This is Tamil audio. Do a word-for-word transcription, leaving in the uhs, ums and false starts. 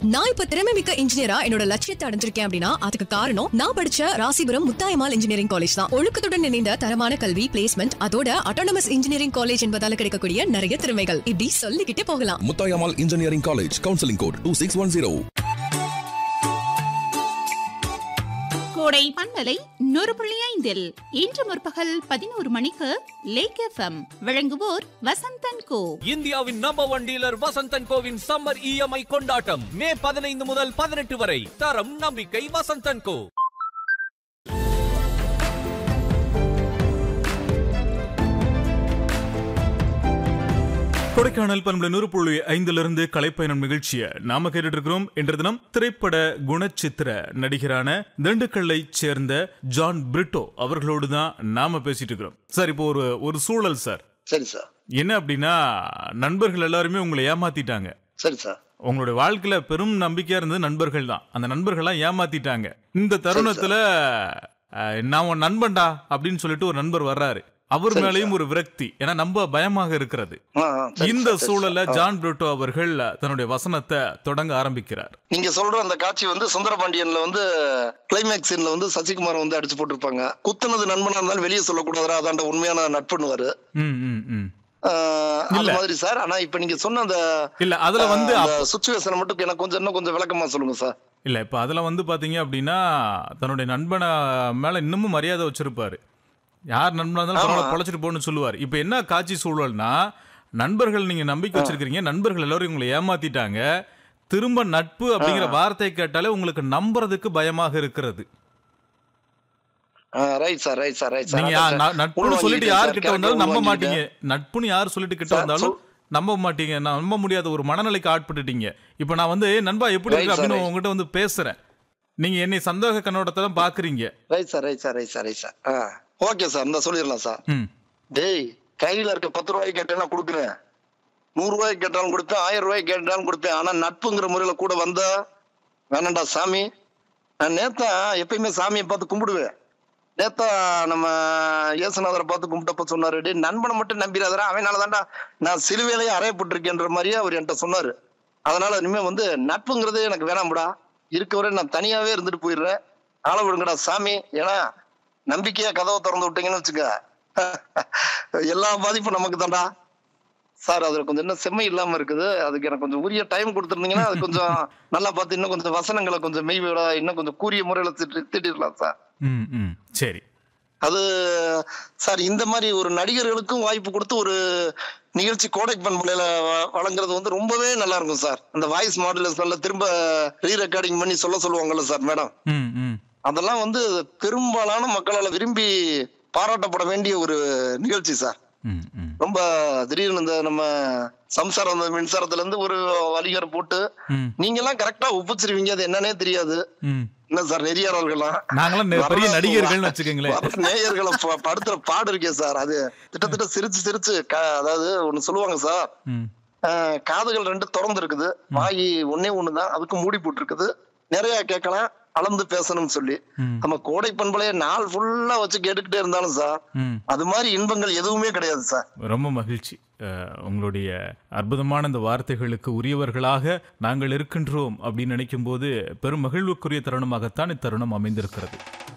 நான் இப்ப திறமை மிக்க இன்ஜினியரா என்னோட லட்சியத்தை அடைஞ்சிருக்கேன் அப்படின்னா அதுக்கு காரணம் நான் படிச்ச ராசிபுரம் முத்தாயம்மாள் இன்ஜினியரிங் காலேஜ் தான். ஒழுக்கத்துடன் இணைந்த தரமான கல்வி, பிளேஸ்மெண்ட், அதோட அட்டானமஸ் இன்ஜினியரிங் காலேஜ் என்பதால கிடைக்கக்கூடிய நிறைய திறமைகள் இப்படி சொல்லிக்கிட்டே போகலாம். Muthayammal engineering college, counselling code two six one zero. கோடை பண்பலை நூறு புள்ளி ஐந்தில் இன்று முற்பகல் பதினோரு மணிக்கு லேக் எஃப்எம் வழங்குவோர் வசந்தன் கோ. இந்தியாவின் number one dealer Vasanthan CoWIN summer EMI கொண்டாட்டம் மே பதினைந்து முதல் பதினெட்டு வரை. தரம் நம்பிக்கை வசந்தன் கோ. கொடைக்கானல் பண்பலை நூறு புள்ளி ஐந்திலிருந்து கலைப்பயணம் நிகழ்ச்சியை நாம கேட்டுட்டு இருக்கிறோம். இன்று தினம் திரைப்பட குணச்சித்திர நடிகரான திண்டுக்கல்லை சேர்ந்த ஜான் பிரிட்டோ அவர்களோடு தான் நாம பேசிட்டு இருக்கிறோம். சார், இப்போ ஒரு ஒரு சூழல் சார். சரி சார். என்ன அப்படின்னா, நண்பர்கள் எல்லாருமே உங்களை ஏமாத்திட்டாங்க. சரி சார். உங்களுடைய வாழ்க்கையில பெரும் நம்பிக்கையா இருந்தது நண்பர்கள் தான். அந்த நண்பர்கள்லாம் ஏமாத்திட்டாங்க. இந்த தருணத்துல நான் உன் நண்பன்டா அப்படின்னு சொல்லிட்டு ஒரு நண்பர் வர்றாரு. அவர் மேலேயும் ஒரு விரக்தி, ஏன்னா நம்ப பயமாக இருக்கிறது. இந்த சூழல்ல ஜான் பிரிட்டோ அவர்கள் தன்னுடைய வசனத்தை தொடங்க ஆரம்பிக்கிறார். நீங்க சொல்ற அந்த காட்சி வந்து சுந்தரபாண்டியன்ல வந்து கிளைமேக்ஸ் சீன்ல வந்து சசிகுமார் வந்து அடிச்சு போட்டிருப்பாங்க. குத்துனது நண்பனா இருந்தாலும் வெளியே சொல்லக்கூடாதா, அதாண்ட உண்மையான நட்புன்னுவாரு. அந்த மாதிரி சார். ஆனா இப்ப நீங்க சொன்ன அந்த இல்ல அதுல வந்து சுச்சுவேஷன் மட்டும் எனக்கு கொஞ்சம் இன்னும் கொஞ்சம் விளக்கமா சொல்லுங்க சார். இல்ல இப்ப அதுல வந்து பாத்தீங்க அப்படின்னா, தன்னுடைய நண்பனை மேல இன்னமும் மரியாதை வச்சிருப்பாரு. யார் நண்பனா இருந்தாலும் பொழைச்சிட்டு போன்னு சொல்லுவார். இப்ப என்ன காட்சி சூழல்னா, நண்பர்கள் நீங்க நம்பிக்கை வச்சிருக்கீங்க, நண்பர்கள் எல்லாரும் உங்களை ஏமாத்திட்டாங்க. திரும்ப நட்பு அப்படிங்கிற வார்த்தை கேட்டாலே உங்களுக்கு நம்புறதுக்கு பயமாக இருக்கிறது. நீங்க நட்புன்னு சொல்லிட்டு யாரு கிட்ட வந்தாலும் நம்ப மாட்டீங்க. நட்புன்னு யாரு சொல்லிட்டு கிட்ட வந்தாலும் நம்ப மாட்டீங்க. நம்ப முடியாத ஒரு மனநிலைக்கு ஆட்பட்டுட்டீங்க. இப்ப நான் வந்து நண்பா எப்படி இருக்கு அப்படின்னு உங்ககிட்ட வந்து பேசுறேன். நீங்க என்னை சந்தேக கண்ணோட்டத்தை தான் பாக்குறீங்க. ஓகே சார், இந்த சொல்லிடலாம் சார். டேய், கையில இருக்க பத்து ரூபாய்க்கு கேட்டேன்னா கொடுக்குறேன், நூறு ரூபாய்க்கு கேட்டாலும் கொடுப்பேன், ஆயிரம் ரூபாய்க்கு கேட்டாலும் கொடுப்பேன். ஆனா நட்புங்கிற முறையில கூட வந்தா வேணாண்டா சாமி. நான் நேத்தா எப்பயுமே சாமியை பார்த்து கும்பிடுவேன். நேத்தா நம்ம இயேசுநாதரை பார்த்து கும்பிட்டப்ப சொன்னாரு, டே நண்பனை மட்டும் நம்பிடாதரா, அவனால தான்டா நான் சிலுவையிலேயே அறையப்பட்டிருக்கேன்ற மாதிரியே அவர் என்கிட்ட சொன்னாரு. அதனால இனிமே வந்து நட்புங்கிறதே எனக்கு வேணாம்டா, இருக்கவரை நான் தனியாவே இருந்துட்டு போயிடுறேன், ஆள விடுங்கடா சாமி. ஏன்னா நம்பிக்கையா கதவை திறந்து விட்டீங்கன்னு வச்சுக்க, எல்லா பாதிப்பும் நமக்கு தான்டா சார். அதுல கொஞ்சம் இன்னும் செம்மை இல்லாம இருக்குது. அதுக்கு எனக்கு கொஞ்சம் உரிய டைம் கொடுத்துருந்தீங்கன்னா அது கொஞ்சம் நல்லா பார்த்து இன்னும் கொஞ்சம் வசனங்களை கொஞ்சம் மெய்விட இன்னும் கொஞ்சம் கூறிய முறையில திட்டி திட்டிடலாம் சார். சரி. அது சார், இந்த மாதிரி ஒரு நடிகர்களுக்கும் வாய்ப்பு கொடுத்து ஒரு நிகழ்ச்சி கோடை பண்பலையில வழங்குறது வந்து ரொம்பவே நல்லா இருக்கும் சார். அந்த வாய்ஸ் மாடுலேஷன்ல திரும்ப ரீ ரெக்கார்டிங் பண்ணி சொல்ல சொல்லுவாங்கல்ல சார் மேடம், அதெல்லாம் வந்து பெரும்பாலான மக்களால் விரும்பி பாராட்டப்பட வேண்டிய ஒரு நிகழ்ச்சி சார். ரொம்ப திடீர்னு இந்த நம்ம சம்சாரம் மின்சாரத்துல இருந்து ஒரு வலிகரை போட்டு நீங்க எல்லாம் கரெக்டா ஒப்பிச்சிருவீங்க, அது என்னன்னே தெரியாது. என்ன சார், நெறியாளர்கள்லாம் நேயர்களை படுத்துற பாடு இருக்கே சார். அது கிட்டத்தட்ட சிரிச்சு சிரிச்சு, அதாவது ஒண்ணு சொல்லுவாங்க சார், காதுகள் ரெண்டு திறந்து இருக்குது, வாயி ஒன்னே ஒண்ணுதான், அதுக்கு மூடி போட்டு இருக்குது, நிறைய கேட்கலாம், அளந்து பேசணும்னு சொல்லி. நம்ம கோடை பண்பலைய நாள் ஃபுல்லா வச்சு கேட்டுக்கிட்டே இருந்தாலும் சார் அது மாதிரி இன்பங்கள் எதுவுமே கிடையாது சார். ரொம்ப மகிழ்ச்சி. உங்களுடைய அற்புதமான இந்த வார்த்தைகளுக்கு உரியவர்களாக நாங்கள் இருக்கின்றோம் அப்படின்னு நினைக்கும் போது பெரும் மகிழ்வுக்குரிய தருணமாகத்தான் இத்தருணம் அமைந்திருக்கிறது.